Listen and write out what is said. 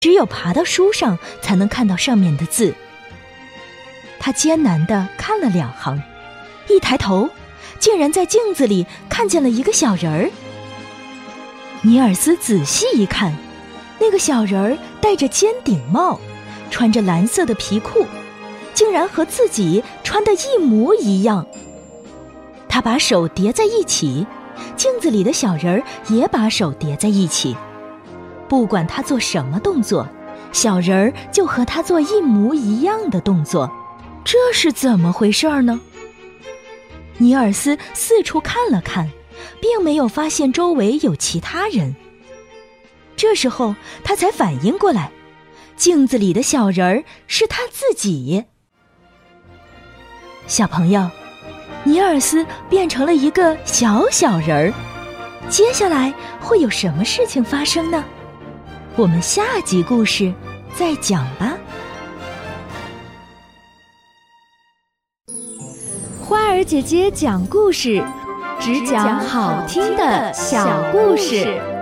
只有爬到书上才能看到上面的字。他艰难地看了2行，一抬头，竟然在镜子里看见了一个小人儿。尼尔斯仔细一看，那个小人儿戴着尖顶帽，穿着蓝色的皮裤，竟然和自己穿的一模一样。他把手叠在一起，镜子里的小人儿也把手叠在一起。不管他做什么动作，小人儿就和他做一模一样的动作。这是怎么回事呢？尼尔斯四处看了看，并没有发现周围有其他人。这时候他才反应过来，镜子里的小人儿是他自己。小朋友，尼尔斯变成了一个小小人儿，接下来会有什么事情发生呢？我们下集故事再讲吧。 花儿姐姐讲故事，只讲好听的小故事。